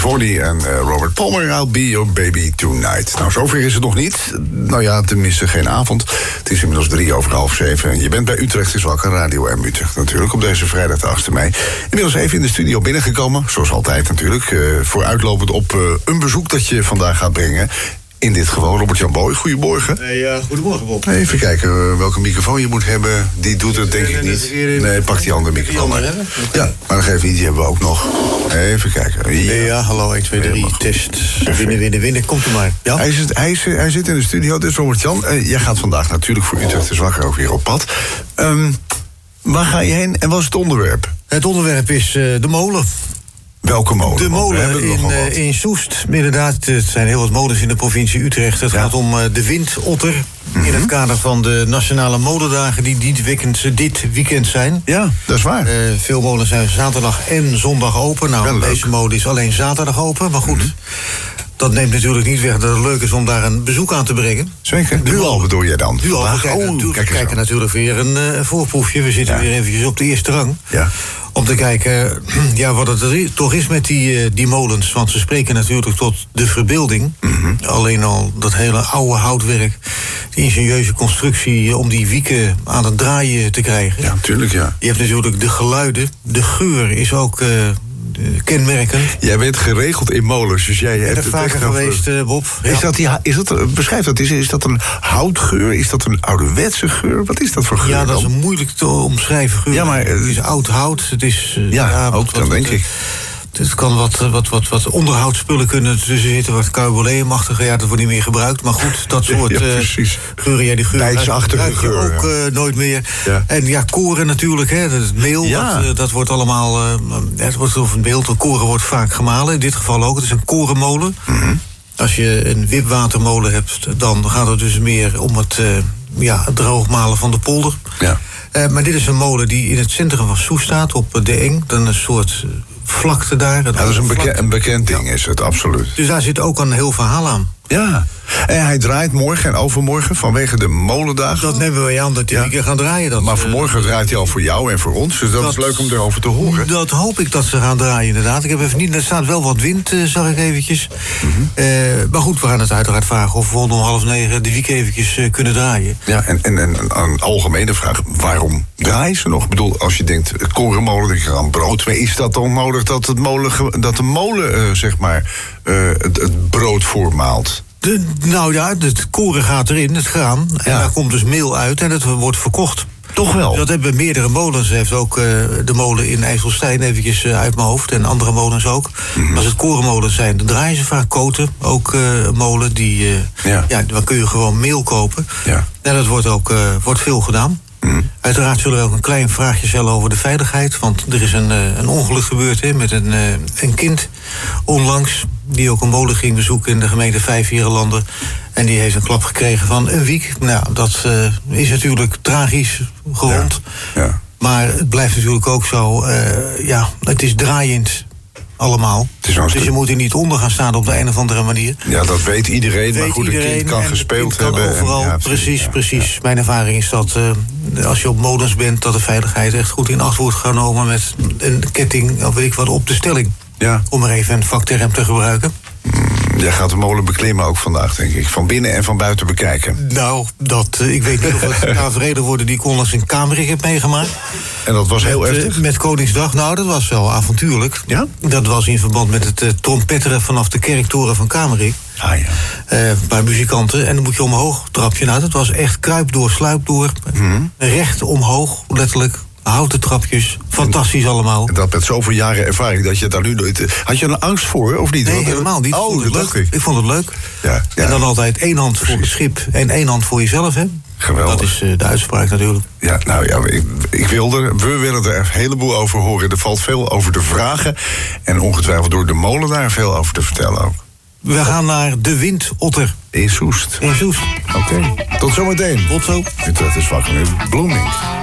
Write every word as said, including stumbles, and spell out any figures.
Vordy en uh, Robert Palmer, I'll be your baby tonight. Nou, zover is het nog niet. Nou ja, tenminste geen avond. Het is inmiddels drie over half zeven. En je bent bij Utrecht is wakker, Radio M Utrecht natuurlijk, op deze vrijdag de achtste mei. Inmiddels even in de studio binnengekomen, zoals altijd natuurlijk. Uh, vooruitlopend op uh, een bezoek dat je vandaag gaat brengen. In dit geval Robert-Jan Boy. Goedemorgen. Hey, uh, goedemorgen, Bob. Even kijken uh, welke microfoon je moet hebben. Die doet het denk ik niet. Nee, pak die andere microfoon maar. Ja, maar nog even niet. Die hebben we ook nog. Even kijken. Ja, ja hallo, één, twee, drie, test. Winnen, winnen, winnen. Komt er maar. Ja? Hij, zit, hij, is, hij zit in de studio, dus Robert-Jan. Uh, jij gaat vandaag natuurlijk voor Utrecht is wakker ook weer op pad. Um, waar ga je heen en wat is het onderwerp? Het onderwerp is uh, de molen. Welke molen? De molen in, uh, in Soest. Inderdaad, het zijn heel wat molens in de provincie Utrecht. Het ja. gaat om uh, de Windotter. Mm-hmm. In het kader van de Nationale Molendagen die dit weekend, dit weekend zijn. Ja, dat is waar. Uh, veel molens zijn zaterdag en zondag open. Nou, ja, deze molen is alleen zaterdag open. Maar goed, mm-hmm. dat neemt natuurlijk niet weg dat het leuk is om daar een bezoek aan te brengen. Zeker. Nu al bedoel je dan? Nu al. We kijken, oh, natuurlijk, kijk we kijken natuurlijk weer een uh, voorproefje. We zitten ja. weer eventjes op de eerste rang. Ja. Om te kijken ja, wat het er toch is met die, die molens. Want ze spreken natuurlijk tot de verbeelding. Mm-hmm. Alleen al dat hele oude houtwerk. Die ingenieuze constructie om die wieken aan het draaien te krijgen. Ja, natuurlijk, ja. Je hebt natuurlijk de geluiden. De geur is ook uh, kenmerkend. Jij bent geregeld in molens, dus jij hebt er vaker geweest, uh, Bob. Is ja. dat die, is dat, beschrijf dat, is, is dat een houtgeur? Is dat een ouderwetse geur? Wat is dat voor geur? Ja, dat dan? is een moeilijk te omschrijven geur. Ja, maar, het is oud hout. Het is, uh, ja, ja, ook wat, dan wat, denk ik. Het kan wat, wat, wat, wat onderhoudsspullen kunnen tussen zitten, wat cabriolet-achtige. Ja, dat wordt niet meer gebruikt. Maar goed, dat soort ja, uh, geuren. Ja, die geur Tijdsachtige geur. ook ja. uh, nooit meer. Ja. En ja, koren natuurlijk. Hè, het meel, ja. dat, uh, dat wordt allemaal... Uh, het wordt of een beeld, koren wordt vaak gemalen. In dit geval ook. Het is een korenmolen. Mm-hmm. Als je een wipwatermolen hebt, dan gaat het dus meer om het, uh, ja, het droogmalen van de polder. Ja. Uh, maar dit is een molen die in het centrum van Soest staat, op de Eng. Dan een soort... Uh, vlakte daar. Dat, ja, dat is een, beke- een bekend ding, ja. is het, absoluut. Dus daar zit ook een heel verhaal aan. Ja, en hij draait morgen en overmorgen vanwege de molendagen. Dat nemen wij aan dat hij ja. keer gaan draaien. Dat, maar vanmorgen uh, draait hij al voor jou en voor ons, dus dat, dat is leuk om erover te horen. Dat hoop ik dat ze gaan draaien, inderdaad. Ik heb even niet, er staat wel wat wind, uh, zag ik eventjes. Mm-hmm. Uh, maar goed, we gaan het uiteraard vragen of we om half negen de wiek eventjes uh, kunnen draaien. Ja, en, en, en een algemene vraag, waarom draaien ze nog? Ik bedoel, als je denkt, korenmolen, denk je aan brood, maar is dat dan nodig dat, het molen, dat de molen, uh, zeg maar, uh, het, het brood voormaalt? De, nou ja, het koren gaat erin, het graan. En ja. daar komt dus meel uit en het wordt verkocht. Toch wel? Dat hebben meerdere molens. Heeft ook uh, de molen in IJsselstein eventjes uh, uit mijn hoofd. En andere molens ook. Mm-hmm. Als het korenmolens zijn, dan draaien ze vaak koten. Ook uh, molen, die, uh, ja. ja, dan kun je gewoon meel kopen. Ja. En dat wordt ook uh, wordt veel gedaan. Mm. Uiteraard zullen we ook een klein vraagje stellen over de veiligheid. Want er is een, uh, een ongeluk gebeurd hè, met een, uh, een kind onlangs... die ook een molen ging bezoeken in de gemeente Vijfheerenlanden. En die heeft een klap gekregen van een wiek. Nou, dat uh, is natuurlijk tragisch gewond. Ja. Ja. Maar het blijft natuurlijk ook zo... Uh, ja, het is draaiend... allemaal. Dus je moet er niet onder gaan staan op de een of andere manier. Ja, dat weet iedereen. Weet maar goed, een kind kan gespeeld kind hebben. Kan overal, en, ja, precies, ja, precies. Ja. Mijn ervaring is dat uh, als je op molens bent... dat de veiligheid echt goed in acht wordt genomen... met een ketting, of weet ik wat, op de stelling. Ja. Om er even een vakterm te gebruiken. Mm, jij gaat de molen beklimmen ook vandaag, denk ik. Van binnen en van buiten bekijken. Nou, dat, uh, ik weet niet of het taferelen worden... die ik onlangs in Kamerik heb meegemaakt. En dat was heel met, heftig? Uh, met Koningsdag, nou, dat was wel avontuurlijk. Ja? Dat was in verband met het uh, trompetteren vanaf de kerktoren van Kamerik. Ah ja. Uh, een paar muzikanten. En dan moet je omhoog, trap je. Nou, dat was echt kruip door, sluip door. Mm-hmm. Recht omhoog, letterlijk. Houten trapjes, fantastisch allemaal. En dat met zoveel jaren ervaring dat je daar nu nooit... Had je er angst voor, of niet? Nee, helemaal niet. Oh, dat dacht ik. Ik vond het leuk. Ja, ja. En dan altijd één hand Precies. voor het schip en één hand voor jezelf, hè? Geweldig. Dat is uh, de uitspraak natuurlijk. Ja, nou ja, ik, ik wilde, we willen er een heleboel over horen. Er valt veel over te vragen. En ongetwijfeld door de molen daar veel over te vertellen ook. We gaan naar de Windotter. In Soest. In Soest. Oké, okay. Tot zometeen. Tot zo. Utrecht is wakker nu. Blooming.